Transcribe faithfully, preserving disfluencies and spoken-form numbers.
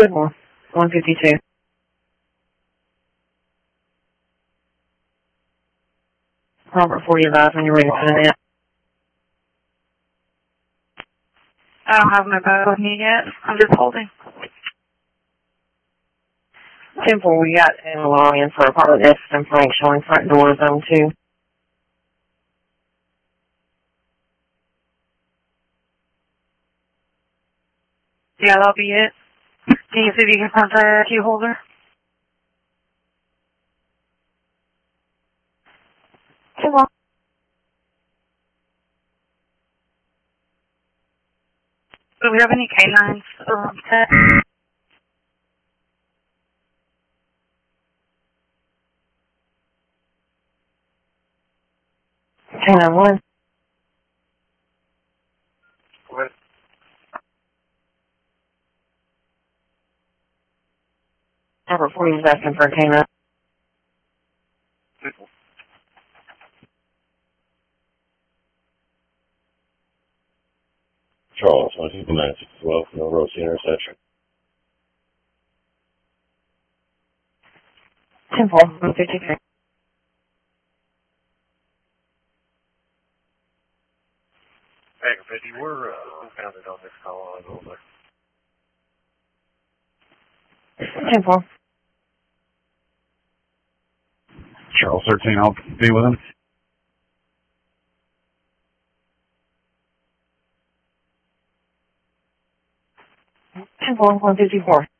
Good one. one fifty-two. Robert, for you advise when you're ready for the net. I don't have my boat on you yet. I'm just holding. ten four, we got an alarm in for apartment S and Frank showing front door zone two. Yeah, that'll be it. Can you see if you can find the key holder? ten four. Do we have any canines around that? ten nine one. What? Robert, for you is asking for a K nine. Charles, one two nine six twelve, no Rossi intersection. ten four, one fifty-three. Hey, fifty, we're uh, founded on this call on over. ten four. Charles thirteen, I'll be with him. ten four, one fifty-four.